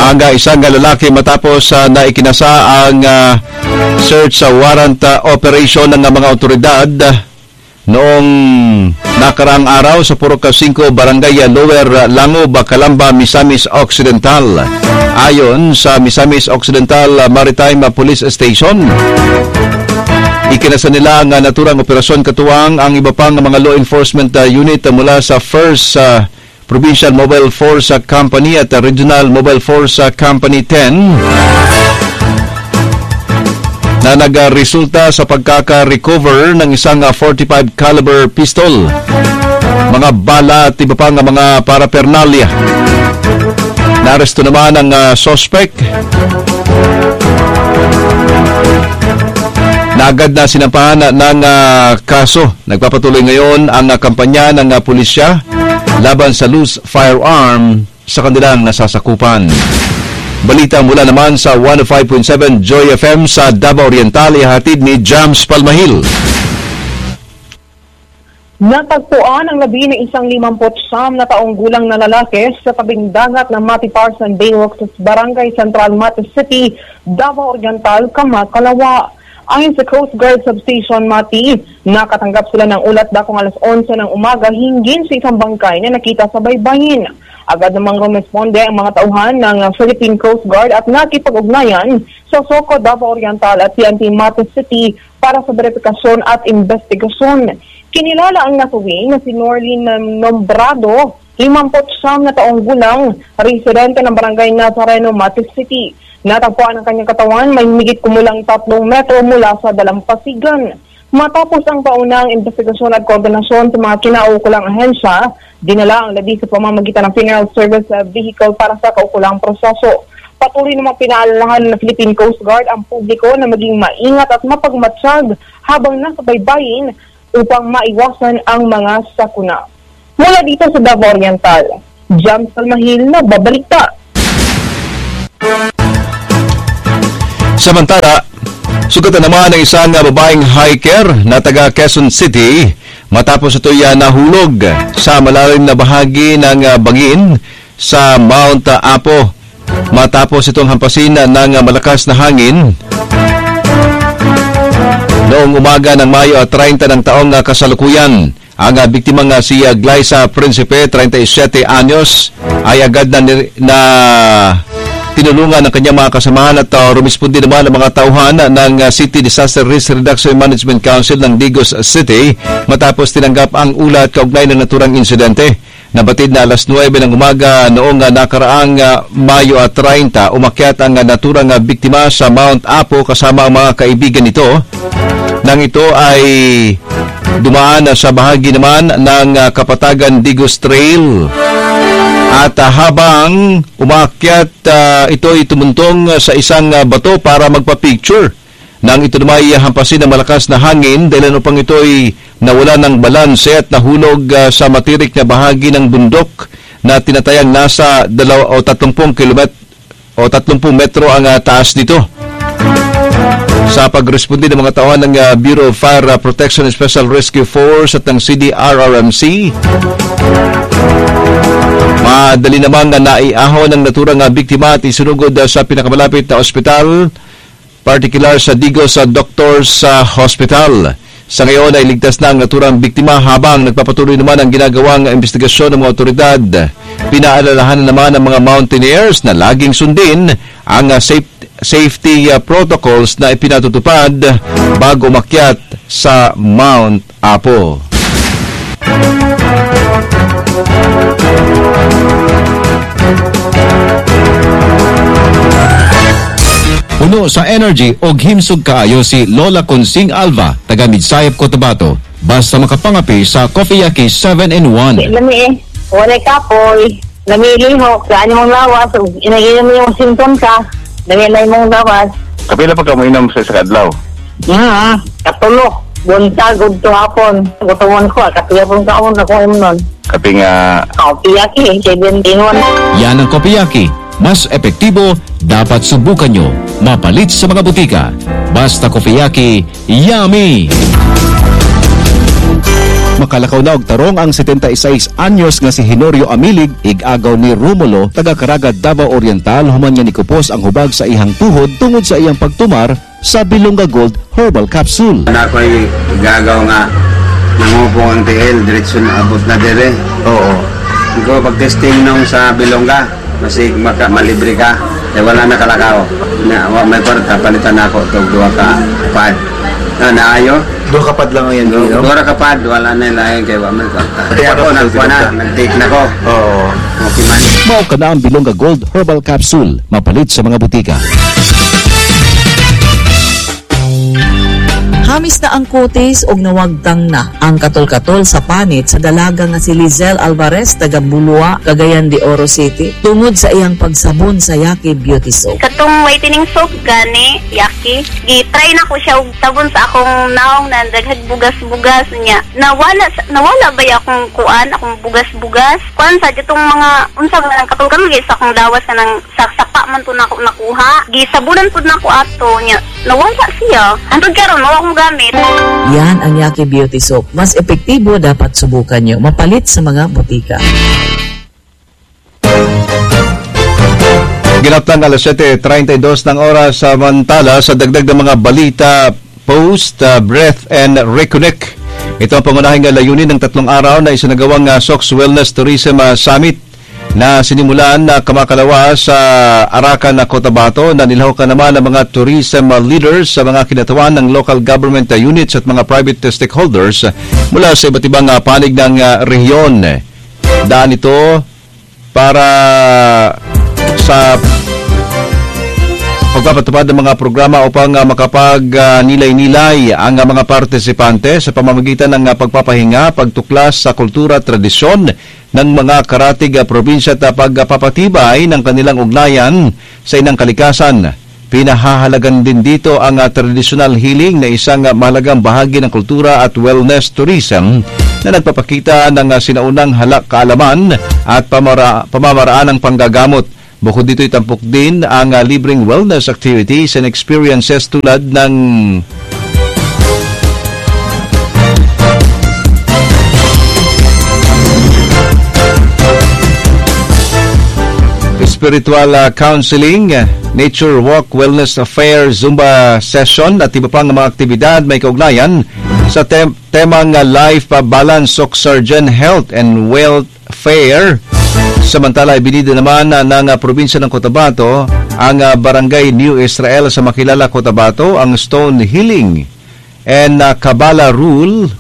ang isang lalaki matapos na ikinasa ang search warrant operation ng mga otoridad noong nakaraang araw sa Purok 5, Barangay Lower Langob, Calamba, Misamis Occidental. Ayon sa Misamis Occidental Maritime Police Station, ikinasa nila ang naturang operasyon katuwang ang iba pang mga law enforcement unit mula sa 1st Provincial Mobile Force Company at Regional Mobile Force Company 10 na nagresulta sa pagkaka-recover ng isang 45 caliber pistol, mga bala at iba pang mga paraphernalia. Naaresto naman ang suspect. Naagad na sinampahan ng kaso. Nagpapatuloy ngayon ang kampanya ng pulisya laban sa loose firearm sa kanilang nasasakupan. Balita mula naman sa 105.7 Joy FM sa Davao Oriental, ihatid ni Jams Palmahil. Natagpuan ang labi ng isang 59 na taong gulang na lalaki sa tabing dagat ng Mati Parson Baywalk sa Barangay Central, Mati City, Davao Oriental, Kamat, Kalawa. Ayon sa Coast Guard Substation Mati, nakatanggap sila ng ulat dakong alas 11 ng umaga hinggil sa isang bangkay na nakita sa baybayin. Agad namang rumesponde ang mga tauhan ng Philippine Coast Guard at nakipag-ugnayan sa SOCO Davao Oriental at PNP Mati City para sa verifikasyon at investigasyon. Kinilala ang nasuwi na si Norlin Nombrado, 59 na taong gulang, residente ng Barangay Nazareno, Mati City. Natagpuan ang kanyang katawan may higit kumulang 3 metro mula sa dalampasigan. Matapos ang paunang investigasyon at koordinasyon sa mga kinaukulang ahensya, dinala ang labi sa pamamagitan ng funeral service vehicle para sa kaukulang proseso. Patuloy namang pinaalalahan ng Philippine Coast Guard ang publiko na maging maingat at mapagmatsyag habang nasa baybayin upang maiwasan ang mga sakuna. Mula dito sa Davao Oriental, Jams Palmahil na babalita. Samantala, sugatan naman ng isang babaeng hiker na taga Quezon City matapos ito'y nahulog sa malalim na bahagi ng bangin sa Mount Apo matapos itong hampasin ng malakas na hangin noong umaga ng Mayo 30 ng taong kasalukuyan. Ang biktimang si Glyza Principe, 37 anyos, ay agad na tinulungan ng kanyang mga kasamahan at rumispondi naman ang mga tauhan ng City Disaster Risk Reduction Management Council ng Digos City matapos tinanggap ang ulat kaugnay ng naturang insidente. Nabatid na alas 9 ng umaga noong nakaraang Mayo 30, umakyat ang naturang biktima sa Mount Apo kasama ang mga kaibigan nito. Nang ito ay dumaan sa bahagi naman ng Kapatagan Digos Trail. At habang umakyat, ito ay tumuntong sa isang bato para magpa-picture. Nang ito naman ay hampasin ng malakas na hangin dahil upang ito ay nawala ng balanse at nahulog sa matirik na bahagi ng bundok na tinatayang nasa 30 metro ang taas nito. Sa pagresponde ng mga tauhan ng Bureau of Fire Protection and Special Rescue Force at ng CDRRMC, madali namang naiahon ng naturang biktima at isunugod sa pinakamalapit na ospital, particular sa Digos Doctors Hospital. Sa ngayon ay ligtas na ang naturang biktima habang nagpapatuloy naman ang ginagawang investigasyon ng mga otoridad. Pinaalalahan naman ng mga mountaineers na laging sundin ang safety protocols na ipinatutupad bago umakyat sa Mount Apo. Puno sa energy o himsog kaayo si Lola Consing Alva, taga Midsayap, Cotabato. Basta makapangapi sa Coffeeyaki 7-in-1. Lami, wala kapoy. Lami lihok, saan mong lawas. Inaginom mo yung symptom ka. Lami mong lawas. Kapila pa ka mo inom sa kadlaw? Katulog. Buntag, gudto hapon. Gutuwan ko, katulog ka ako na kung nun. Kapi nga... Coffeeyaki, 7-in-1. Yan ang Coffeeyaki. Mas epektibo, dapat subukan nyo. Mapalit sa mga butika. Basta Coffeeyaki, yummy! Makalakaw na og tarong ang 76 anyos nga si Henorio Amilig, ig-agaw ni Romulo, taga Caraga, Davao Oriental, human niya nikupos ang hubag sa ihang tuhod tungod sa iyang pagtumar sa Bilonga Gold Herbal Capsule. Ako'y igagaw nga nangupong ang TL, diretso na abot na dire. Oo. Ikaw pag-testing nung sa Bilonga, masig malibre ka, eh wala na kalakaw. May kwarta, palitan ako itong 2 ka pad. Naayo? 2 kapad lang yan. 2 ka pad, wala na ilahin kay Waman kwarta. Kaya ako, nag-take na ko. Oo. Okay man. Mao ka na ang Bilonga Gold Herbal Capsule, mapalit sa mga butika. Hamis na ang kutis og nawagtang na ang katol-katol sa panit sa dalaga nga si Lizelle Alvarez taga Bulua, Cagayan de Oro City tungod sa iyang pagsabon sa Yaki Beauty Soap. Katong whitening soap gani, Yaki, gi-try na ko siya og sabon sa akong naong na daghag bugas-bugas niya. Nawala ba akong kuan, akong bugas-bugas? Kuan sa ditong mga unsa man katol-katol sa akong lawas kanang sakpa man to nako nakuha. Gisabunan pud nako ato niya. Nawala siya. Antod karon mao akong gamit. Yan ang Yaki Beauty Soap. Mas epektibo, dapat subukan nyo. Mapalit sa mga butika. Ginaptang alas 7:32 ng oras, samantala sa dagdag ng mga balita, post, breath and reconnect. Ito ang pangunahing layunin ng 3 araw na isinagawang SOX Wellness Tourism Summit na sinimulan na kamakalawa sa Arakan, Cotabato, na nilahok naman ng mga tourism leaders sa mga kinatawan ng local government units at mga private stakeholders mula sa iba't ibang panig ng rehiyon. Daan ito para sa pagpapatupad ng mga programa upang makapag-nilay-nilay ang mga partisipante sa pamamagitan ng pagpapahinga, pagtuklas sa kultura at tradisyon ng mga karatig probinsya at pagpapatibay ng kanilang ugnayan sa inang kalikasan. Pinahahalagan din dito ang traditional healing na isang mahalagang bahagi ng kultura at wellness tourism na nagpapakita ng sinaunang kaalaman at pamamaraan ng panggagamot. Bukod dito, itampok din ang libreng wellness activities and experiences tulad ng spiritual counseling, nature walk, wellness affair, Zumba session at iba pang mga aktibidad may kaugnayan sa temang life balance, Surgeon Health and Welfare. Samantala, ibinida naman ng probinsya ng Cotabato ang Barangay New Israel sa Makilala, Cotabato, ang Stone Healing and Kabbalah Rule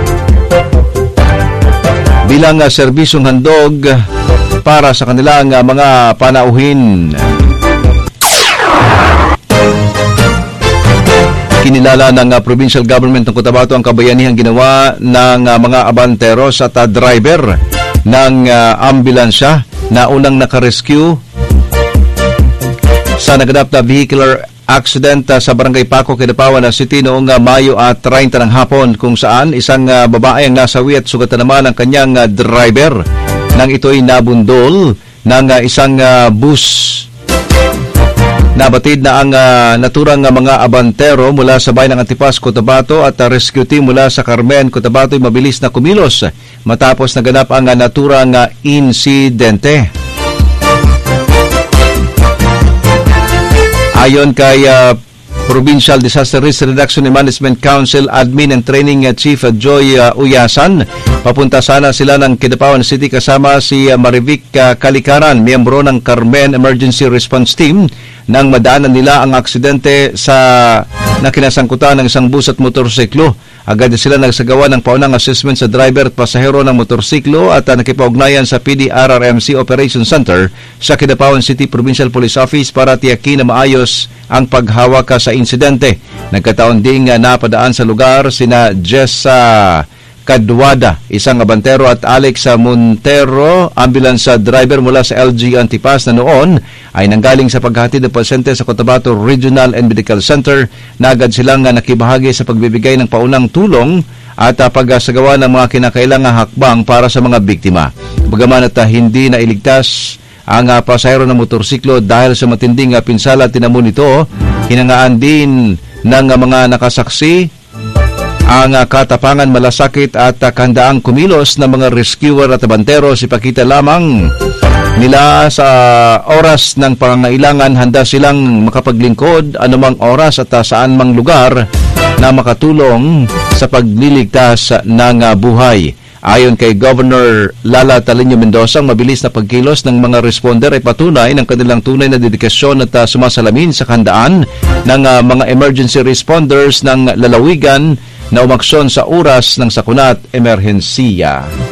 bilang serbisyong handog para sa kanilang mga panauhin. Kinilala ng provincial government ng Cotabato ang kabayanihang ginawa ng mga abanteros at driver ng ambulansya na unang nakarescue sa naganap na vehicular accident sa Barangay Paco, Kidapawan City noong Mayo at 30 ng hapon, kung saan isang babae ang nasawi at sugatan naman ang kanyang driver nang ito'y nabundol ng isang bus. Nabatid na ang naturang mga abantero mula sa bayan ng Antipas, Cotabato at rescue team mula sa Carmen, Cotabato ay mabilis na kumilos matapos naganap ang naturang insidente. Ayon kay Provincial Disaster Risk Reduction and Management Council Admin and Training Chief Joy Uyasan, papunta sana sila ng Kidapawan City kasama si Marivic Kalikaran, miyembro ng Carmen Emergency Response Team, nang madaanan nila ang aksidente sa nakinasangkutan ng isang bus at motorsiklo. Agad sila nagsagawa ng paunang assessment sa driver at pasahero ng motorsiklo at nakipaugnayan sa PDRRMC Operations Center sa Kidapawan City Provincial Police Office para tiyakin na maayos ang paghawak sa insidente. Nagkataon ding napadaan sa lugar sina Jessa Kadwada, isang abantero, at Alex Montero, ambulance driver mula sa LG Antipas na noon ay nanggaling sa paghatid ng pasyente sa Cotabato Regional and Medical Center na agad silang nakibahagi sa pagbibigay ng paunang tulong at pagsagawa ng mga kinakailangang hakbang para sa mga biktima. Bagaman at hindi na iligtas ang pasahero ng motorsiklo dahil sa matinding pinsala tinamo nito, hinangaan din ng mga nakasaksi ang katapangan, malasakit at kahandaang kumilos ng mga rescuer at abantero. Ipakita lamang nila sa oras ng pangangailangan, handa silang makapaglingkod anumang oras at saan mang lugar na makatulong sa pagliligtas ng buhay. Ayon kay Governor Lala Talinio Mendoza, ang mabilis na pagkilos ng mga responder ay patunay ng kanilang tunay na dedikasyon at sumasalamin sa kahandaan ng mga emergency responders ng lalawigan na umaksyon sa oras ng sakuna at emerhensiya.